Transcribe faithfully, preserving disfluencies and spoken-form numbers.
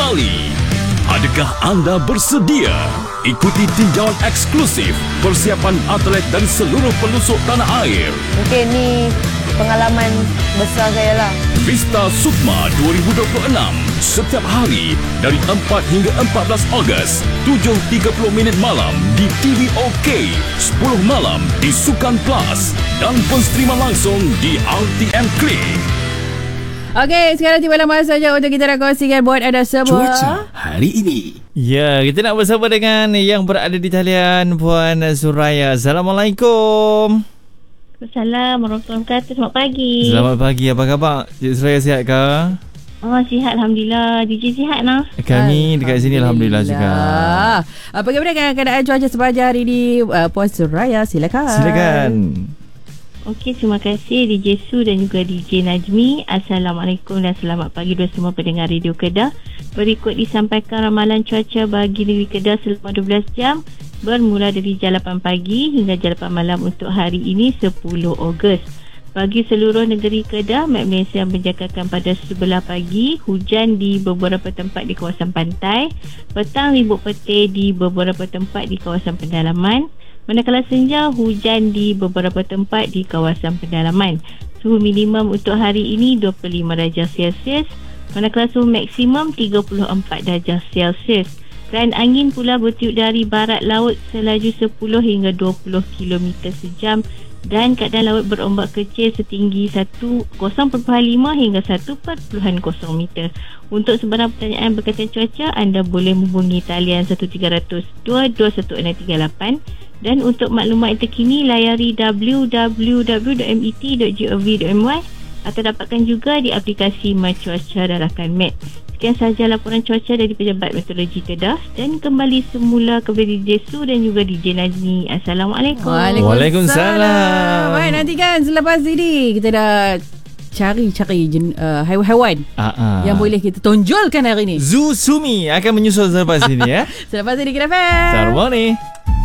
Bali. Adakah anda bersedia? Ikuti tinjauan eksklusif persiapan atlet dari seluruh pelosok tanah air. Mungkin ni pengalaman besar saya lah. Vista Sukma dua ribu dua puluh enam. Setiap hari dari empat hingga empat belas Ogos, tujuh tiga puluh minit malam di T V OK, sepuluh malam di Sukan Plus dan penstriman langsung di R T M Klik. Okey, sekarang tibalah masanya untuk kita nak kongsikan buat anda semua Cuaca hari ini. Ya, kita nak bersama dengan yang berada di talian Puan Suraya. Assalamualaikum. Assalamualaikum warahmatullahi wabarakatuh. Selamat pagi. Selamat pagi. Apa khabar? Cik Suraya sihat ke? Oh, sihat Alhamdulillah. D J sihat lah. Kami dekat sini Alhamdulillah juga. Apa khabar dengan keadaan cuaca sepanjang hari ini, uh, Puan Suraya? Silakan. Silakan. Okey, terima kasih D J Su dan juga D J Najmi. Assalamualaikum dan selamat pagi kepada semua pendengar Radio Kedah. Berikut disampaikan ramalan cuaca bagi negeri Kedah selama dua belas jam bermula dari jam lapan pagi hingga jam lapan malam untuk hari ini sepuluh Ogos. Bagi seluruh negeri Kedah, Met Malaysia menjangkakan pada sebelah pagi hujan di beberapa tempat di kawasan pantai, petang ribut petir di beberapa tempat di kawasan pendalaman, manakala senja hujan di beberapa tempat di kawasan pendalaman. Suhu minimum untuk hari ini dua puluh lima darjah Celsius, manakala suhu maksimum tiga puluh empat darjah Celsius. Dan angin pula bertiup dari barat laut selaju sepuluh hingga dua puluh kilometer sejam dan keadaan laut berombak kecil setinggi satu perpuluhan lima hingga satu perpuluhan kosong meter. Untuk sebarang pertanyaan berkaitan cuaca, anda boleh menghubungi talian satu tiga kosong kosong dua dua satu enam tiga lapan. Dan untuk maklumat terkini, layari w w w dot met dot gov dot my atau dapatkan juga di aplikasi My Cuaca dan Rakan Met. Sekian sahaja laporan cuaca dari Pejabat Meteorologi Kedah dan kembali semula kepada D J Su dan juga D J Najmi. Assalamualaikum. Waalaikumsalam. Baik, nanti kan selepas ini kita dah cari-cari uh, haiwan-haiwan uh-uh. yang boleh kita tonjolkan hari ini. Zoo Sumi akan menyusul selepas ini ya. Selepas ini kita F M. Salam ni.